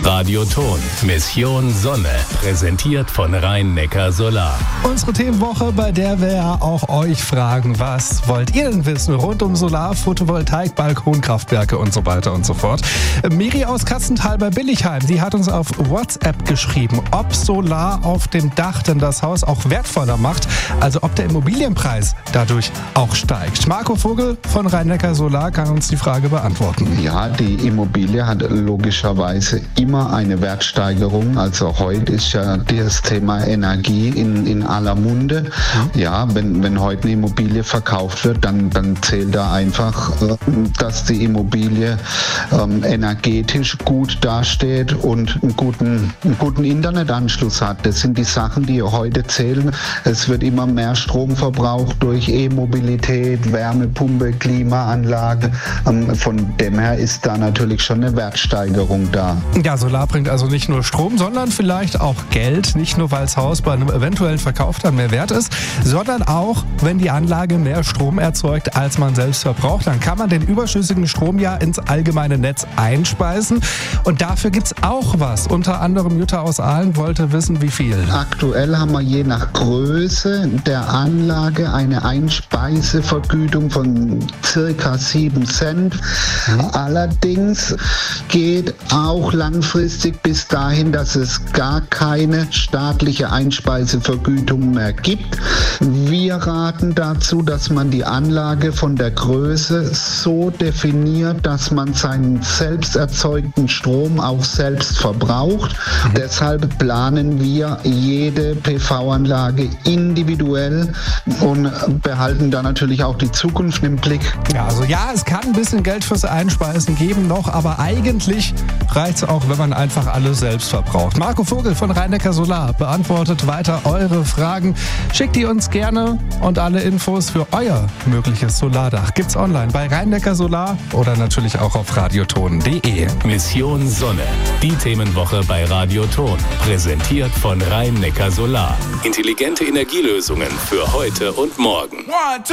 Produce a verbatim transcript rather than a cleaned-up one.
Radioton, Mission Sonne, präsentiert von Rhein-Neckar Solar. Unsere Themenwoche, bei der wir ja auch euch fragen, was wollt ihr denn wissen rund um Solar, Photovoltaik, Balkonkraftwerke und so weiter und so fort. Miri aus Katzenthal bei Billigheim, die hat uns auf WhatsApp geschrieben, ob Solar auf dem Dach denn das Haus auch wertvoller macht, also ob der Immobilienpreis dadurch auch steigt. Marco Vogel von Rhein-Neckar Solar kann uns die Frage beantworten. Ja, die Immobilie hat logischerweise immer eine Wertsteigerung. Also heute ist ja das Thema Energie in, in aller Munde. Ja, wenn, wenn heute eine Immobilie verkauft wird, dann, dann zählt da einfach, dass die Immobilie ähm, energetisch gut dasteht und einen guten, einen guten Internetanschluss hat. Das sind die Sachen, die heute zählen. Es wird immer mehr Strom verbraucht durch E-Mobilität, Wärmepumpe, Klimaanlage. Ähm, von dem her ist da natürlich schon eine Wertsteigerung da. Ja, Solar bringt also nicht nur Strom, sondern vielleicht auch Geld. Nicht nur, weil das Haus bei einem eventuellen Verkauf dann mehr wert ist, sondern auch, wenn die Anlage mehr Strom erzeugt, als man selbst verbraucht. Dann kann man den überschüssigen Strom ja ins allgemeine Netz einspeisen. Und dafür gibt es auch was. Unter anderem Jutta aus Aalen wollte wissen, wie viel. Aktuell haben wir je nach Größe der Anlage eine Einspeisevergütung von circa sieben Cent. Mhm. Allerdings geht auch langfristig bis dahin, dass es gar keine staatliche Einspeisevergütung mehr gibt. Wir raten dazu, dass man die Anlage von der Größe so definiert, dass man seinen selbst erzeugten Strom auch selbst verbraucht. Mhm. Deshalb planen wir jede P V-Anlage individuell und behalten da natürlich auch die Zukunft im Blick. Ja, also ja, es kann ein bisschen Geld fürs Einspeisen geben noch, aber eigentlich reicht es auch, wenn man einfach alles selbst verbraucht. Marco Vogel von Rhein-Neckar Solar beantwortet weiter eure Fragen. Schickt die uns gerne und alle Infos für euer mögliches Solardach gibt's online bei Rhein-Neckar Solar oder natürlich auch auf radioton punkt de. Mission Sonne, die Themenwoche bei Radioton, präsentiert von Rhein-Neckar Solar. Intelligente Energielösungen für heute und morgen. One, two.